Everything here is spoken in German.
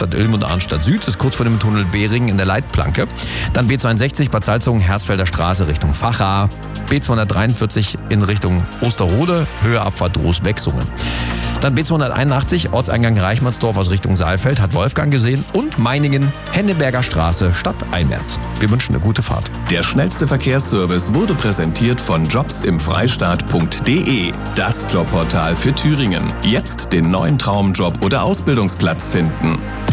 Arnstadt Ilm und Arnstadt Süd, ist kurz vor dem Tunnel Behringen in der Leitplanke. Dann B62 Bad Salzungen, Hersfelder Straße Richtung Vacha. B243 in Richtung Osterode, Höhe Abfahrt Großwechsungen. Dann B281, Ortseingang Reichmannsdorf aus Richtung Saalfeld, hat Wolfgang gesehen. Und Meiningen, Henneberger Straße, stadteinwärts. Wir wünschen eine gute Fahrt. Der schnellste Verkehrsservice wurde präsentiert von jobsimfreistaat.de, das Jobportal für Thüringen. Jetzt den neuen Traumjob oder Ausbildungsplatz finden.